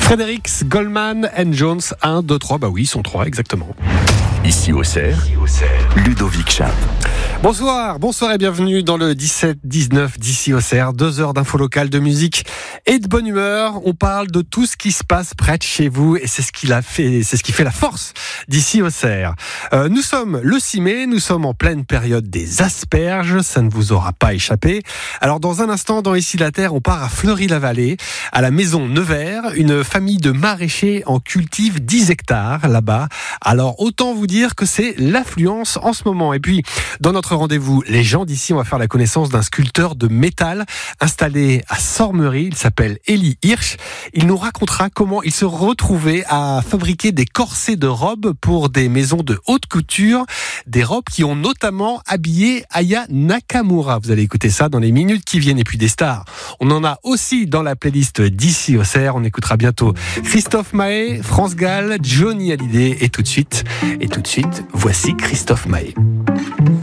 Fredericks, Goldman and Jones, 1, 2, 3, bah oui, ils sont 3 exactement. Ici au Cerf, Ludovic Chap. Bonsoir et bienvenue dans le 17-19 d'Ici au Cerf, 2 heures d'info locale, de musique et de bonne humeur. On parle de tout ce qui se passe près de chez vous et c'est ce qui fait la force d'Ici au Cerf. Nous sommes le 6 mai, nous sommes en pleine période des asperges, ça ne vous aura pas échappé. Alors dans un instant, dans Ici la Terre, on part à Fleury-la-Vallée, à la maison Nevers. Une famille de maraîchers en cultive 10 hectares là-bas. Alors autant vous dire que c'est l'affluence en ce moment. Et puis, dans notre rendez-vous Les gens d'ici, on va faire la connaissance d'un sculpteur de métal installé à Sormery. Il s'appelle Élie Hirsch. Il nous racontera comment il se retrouvait à fabriquer des corsets de robes pour des maisons de haute couture. Des robes qui ont notamment habillé Aya Nakamura. Vous allez écouter ça dans les minutes qui viennent. Et puis des stars, on en a aussi dans la playlist d'Ici au Cerf. On écoutera bientôt Christophe Maé, France Gall, Johnny Hallyday. Et tout de suite, voici Christophe Maé.